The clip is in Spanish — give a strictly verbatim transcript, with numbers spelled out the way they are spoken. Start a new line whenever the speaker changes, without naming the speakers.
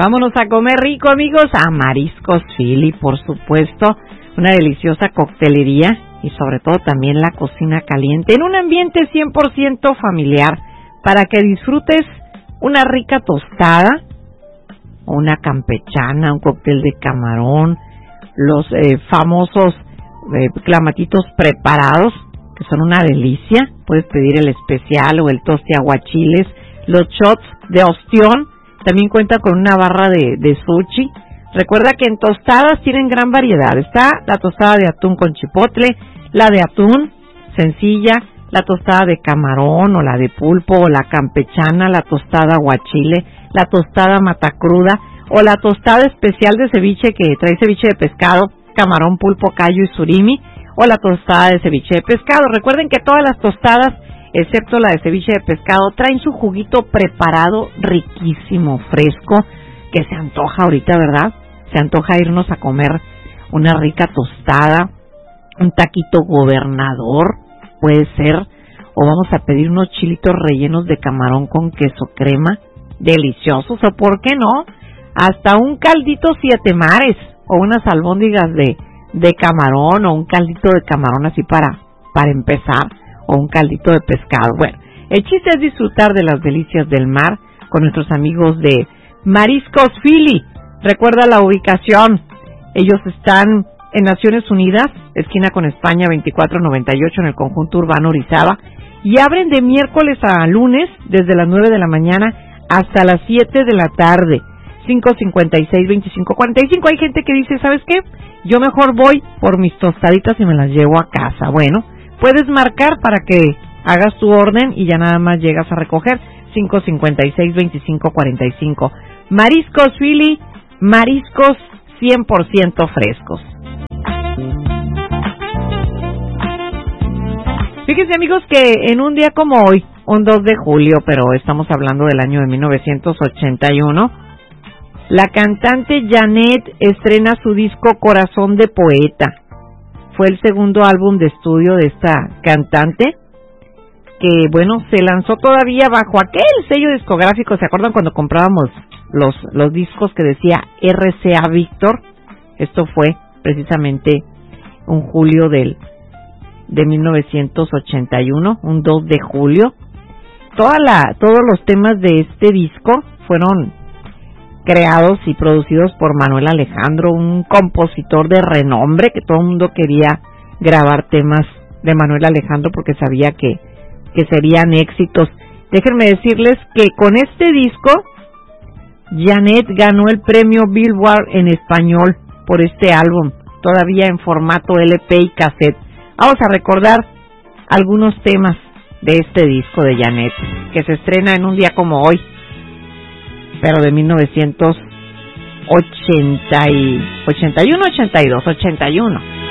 Vámonos a comer rico, amigos, a Mariscos Philly, por supuesto, una deliciosa coctelería y sobre todo también la cocina caliente en un ambiente cien por ciento familiar para que disfrutes una rica tostada, una campechana, un cóctel de camarón, los eh, famosos eh, clamatitos preparados, que son una delicia. Puedes pedir el especial o el toste aguachiles, los shots de ostión. También cuenta con una barra de, de sushi. Recuerda que en tostadas tienen gran variedad. Está la tostada de atún con chipotle, la de atún sencilla, la tostada de camarón o la de pulpo o la campechana, la tostada aguachile, la tostada matacruda o la tostada especial de ceviche que trae ceviche de pescado, camarón, pulpo, callo y surimi, o la tostada de ceviche de pescado. Recuerden que todas las tostadas, excepto la de ceviche de pescado, traen su juguito preparado riquísimo, fresco, que se antoja ahorita, ¿verdad? Se antoja irnos a comer una rica tostada, un taquito gobernador, puede ser, o vamos a pedir unos chilitos rellenos de camarón con queso crema, deliciosos, o por qué no, hasta un caldito siete mares, o unas albóndigas de, de camarón, o un caldito de camarón así para, para empezar, o un caldito de pescado. Bueno, el chiste es disfrutar de las delicias del mar con nuestros amigos de Mariscos Philly. Recuerda la ubicación, ellos están en Naciones Unidas, esquina con España veinticuatro noventa y ocho en el conjunto urbano Orizaba, y abren de miércoles a lunes desde las nueve de la mañana hasta las siete de la tarde, cinco cincuenta y seis, veinticinco cuarenta y cinco. Hay gente que dice, ¿sabes qué? Yo mejor voy por mis tostaditas y me las llevo a casa. Bueno, puedes marcar para que hagas tu orden y ya nada más llegas a recoger, cinco cincuenta y seis, veinticinco cuarenta y cinco. Mariscos Philly, mariscos cien por ciento frescos. Fíjense, amigos, que en un día como hoy, un dos de julio, pero estamos hablando del año de mil novecientos ochenta y uno, la cantante Janet estrena su disco Corazón de Poeta. Fue el segundo álbum de estudio de esta cantante, que, bueno, se lanzó todavía bajo aquel sello discográfico. ¿Se acuerdan cuando comprábamos los, los discos que decía R C A Víctor? Esto fue precisamente un julio del de mil novecientos ochenta y uno, un dos de julio. Toda la, todos los temas de este disco fueron creados y producidos por Manuel Alejandro, un compositor de renombre, que todo el mundo quería grabar temas de Manuel Alejandro porque sabía que, que serían éxitos. Déjenme decirles que con este disco Janet ganó el premio Billboard en español por este álbum, todavía en formato L P y cassette. Vamos a recordar algunos temas de este disco de Janet, que se estrena en un día como hoy, pero de mil novecientos ochenta y uno, ochenta y dos, ochenta y uno.